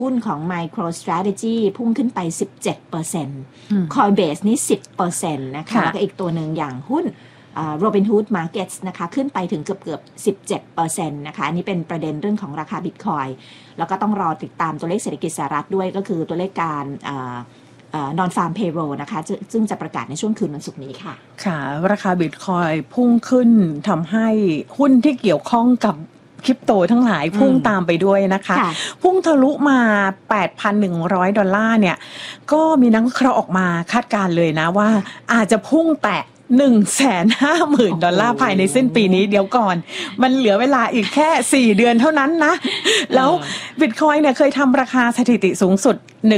หุ้นของ MicroStrategy พุ่งขึ้นไป 17% Coinbase นี่ 10% นะคะแล้วก็อีกตัวหนึ่งอย่างหุ้นRobinhood Markets นะคะขึ้นไปถึงเกือบ 17% นะคะอันนี้เป็นประเด็นเรื่องของราคา Bitcoin แล้วก็ต้องรอติดตามตัวเลขเศรษฐกิจสหรัฐด้วยก็คือตัวเลขการNon-Farm Payroll นะคะซึ่งจะประกาศในช่วงคืนวันศุกร์นี้ค่ะค่ะราคา Bitcoin พุ่งขึ้นทำให้หุ้นที่เกี่ยวข้องกับคริปโตทั้งหลายพุ่งตามไปด้วยนะคะพุ่งทะลุมา $8,100 เนี่ยก็มีนักวิเคราะห์ออกมาคาดการณ์เลยนะว่าอาจจะพุ่งแตะ$150,000 ภายในสิ้นปีนี้เดี๋ยวก่อนมันเหลือเวลาอีกแค่4เดือนเท่านั้นนะแล้ว Bitcoin เนี่ยเคยทำราคาสถิติสูงสุด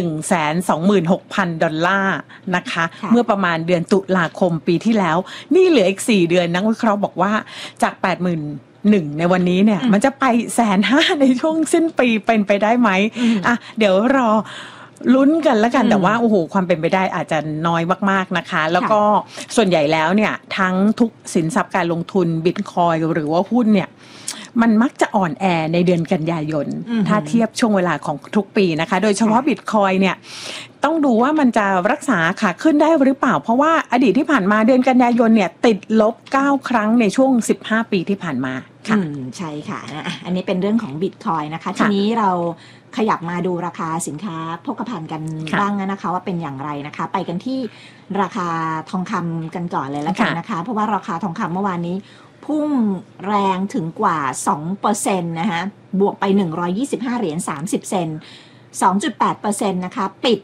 $126,000 นะคะเมื่อประมาณเดือนตุลาคมปีที่แล้วนี่เหลืออีก4เดือนนักวิเคราะห์บอกว่าจาก81,000ในวันนี้เนี่ยมันจะไป150,000ในช่วงสิ้นปีเป็นไปได้ไหมอ่ะเดี๋ยวรอลุ้นกันแล้วกันแต่ว่าโอ้โหความเป็นไปได้อาจจะน้อยมากๆนะคะแล้วก็ส่วนใหญ่แล้วเนี่ยทั้งทุกสินทรัพย์การลงทุน Bitcoin หรือว่าหุ้นเนี่ยมันมักจะอ่อนแอในเดือนกันยายนถ้าเทียบช่วงเวลาของทุกปีนะคะโดยเฉพาะ Bitcoin เนี่ยต้องดูว่ามันจะรักษาขาขึ้นได้หรือเปล่าเพราะว่าอดีตที่ผ่านมาเดือนกันยายนเนี่ยติดลบ9ครั้งในช่วง15ปีที่ผ่านมาค่ะใช่ค่ะอันนี้เป็นเรื่องของ Bitcoin นะคะทีนี้เราขยับมาดูราคาสินค้าโภคภัณฑ์กันบ้างนะคะว่าเป็นอย่างไรนะคะไปกันที่ราคาทองคำกันก่อนเลยแล้วกันนะคะเพราะว่าราคาทองคำเมื่อวานนี้พุ่งแรงถึงกว่า 2% นะคะบวกไป$125.30 2.8% นะคะปิด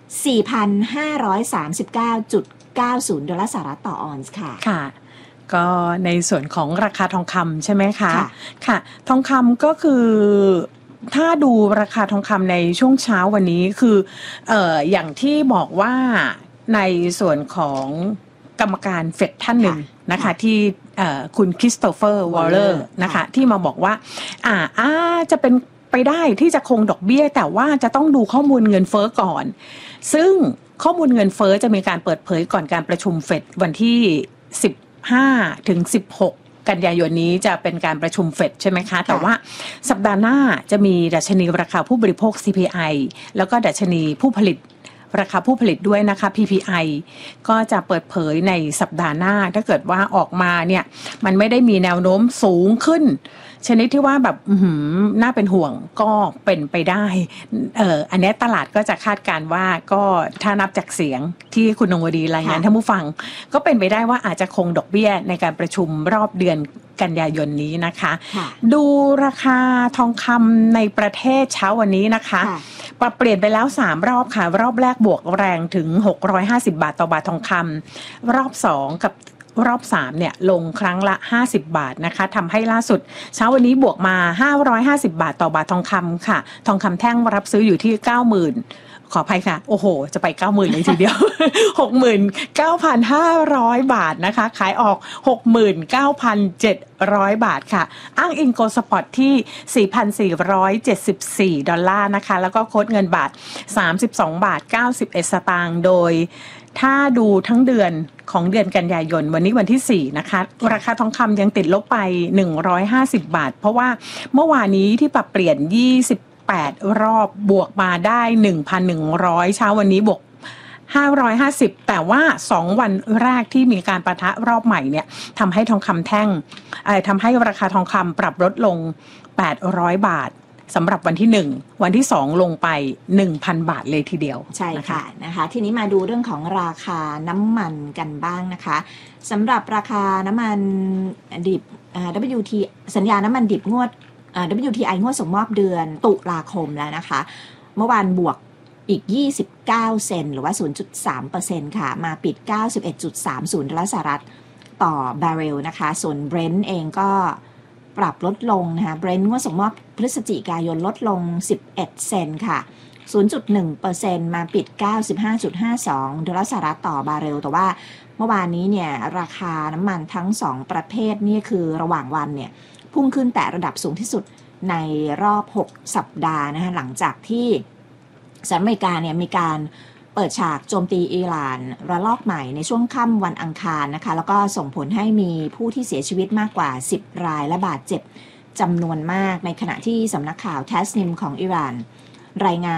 $4,539.90 สหรัฐต่อออนซ์ค่ะค่ะก็ในส่วนของราคาทองคำใช่ไหมคะค่ะทองคำก็คือถ้าดูราคาทองคำในช่วงเช้าวันนี้คืออย่างที่บอกว่าในส่วนของกรรมการเฟดท่านหนึ่งนะคะที่คุณคริสโตเฟอร์วอลเลอร์นะคะที่มาบอกว่าจะเป็นไปได้ที่จะคงดอกเบี้ยแต่ว่าจะต้องดูข้อมูลเงินเฟ้อก่อนซึ่งข้อมูลเงินเฟ้อจะมีการเปิดเผยก่อนการประชุมเฟดวันที่15 ถึง 16กันยายนนี้จะเป็นการประชุมเฟดใช่ไหมคะแต่ว่าสัปดาห์หน้าจะมีดัชนีราคาผู้บริโภค CPI แล้วก็ดัชนีผู้ผลิตราคาผู้ผลิตด้วยนะคะ PPI ก็จะเปิดเผยในสัปดาห์หน้าถ้าเกิดว่าออกมาเนี่ยมันไม่ได้มีแนวโน้มสูงขึ้นชนิดที่ว่าแบบน่าเป็นห่วงก็เป็นไปได้อันนี้ตลาดก็จะคาดการณ์ว่าก็ถ้านับจากเสียงที่คุณนงวดีรายงานท่านผู้ฟังก็เป็นไปได้ว่าอาจจะคงดอกเบี้ยในการประชุมรอบเดือนกันยายนนี้นะคะดูราคาทองคำในประเทศเช้าวันนี้นะคะปรับเปลี่ยนไปแล้ว3รอบค่ะรอบแรกบวกแรงถึง650 บาทต่อบาททองคำรอบ2กับรอบ3เนี่ยลงครั้งละ50 บาทนะคะทำให้ล่าสุดเช้าวันนี้บวกมา550 บาทต่อบาททองคำค่ะทองคำแท่งรับซื้ออยู่ที่ 90,000 ขออภัยค่ะโอ้โหจะไป 90,000 เลยทีเดียว 69,500 บาทนะคะขายออก 69,700 บาทค่ะอ้างอิงโกลด์สปอตที่ 4,474 นะคะแล้วก็โค้ดเงินบาท 32.91 สตางค์โดยถ้าดูทั้งเดือนของเดือนกันยายนวันนี้วันที่4นะคะราคาทองคำยังติดลบไป150 บาทเพราะว่าเมื่อวานนี้ที่ปรับเปลี่ยน28รอบบวกมาได้ 1,100 เช้าวันนี้บวก550แต่ว่า2วันแรกที่มีการปะทะรอบใหม่เนี่ยทำให้ทองคำแท่งทำให้ราคาทองคำปรับลดลง800 บาทสำหรับวันที่1วันที่2ลงไป 1,000 บาทเลยทีเดียวใช่ค่ะนะคะทีนี้มาดูเรื่องของราคาน้ำมันกันบ้างนะคะสำหรับราคาน้ำมันดิบWT สัญญาน้ำมันดิบงวดWTI งวดส่งมอบเดือนตุลาคมแล้วนะคะเมื่อวานบวกอีก29เซนต์หรือว่า 0.3% ค่ะมาปิด $91.30 สหรัฐต่อบาร์เรลนะคะส่วน Brent เองก็ปรับลดลงนะคะ Brent งวดส่งมอบพฤศจิกายนลดลง11เซนต์ค่ะ 0.1% มาปิด $95.52 สหรัฐต่อบาร์เรลแต่ว่าเมื่อวานนี้เนี่ยราคาน้ำมันทั้ง2ประเภทนี่คือระหว่างวันเนี่ยพุ่งขึ้นแต่ระดับสูงที่สุดในรอบ6สัปดาห์นะคะหลังจากที่สหรัฐอเมริกาเนี่ยมีการเปิดฉากโจมตีอิหร่านระลอกใหม่ในช่วงค่ำวันอังคารนะคะแล้วก็ส่งผลให้มีผู้ที่เสียชีวิตมากกว่า10รายและบาดเจ็บจำนวนมากในขณะที่สำนักข่าวทัสนิมของอิหร่านรายงาน